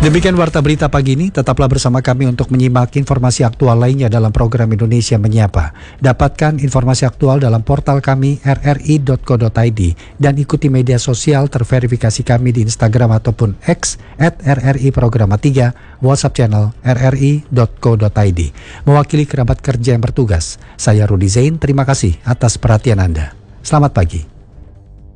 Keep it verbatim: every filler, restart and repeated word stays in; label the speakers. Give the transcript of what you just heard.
Speaker 1: Demikian Warta Berita pagi ini, tetaplah bersama kami untuk menyimak informasi aktual lainnya dalam program Indonesia Menyapa. Dapatkan informasi aktual dalam portal kami r r i dot co dot i d dan ikuti media sosial terverifikasi kami di Instagram ataupun X at r r i programa tiga, WhatsApp channel r r i dot co dot i d. Mewakili kerabat kerja yang bertugas, saya Rudi Zain, terima kasih atas perhatian Anda. Selamat pagi.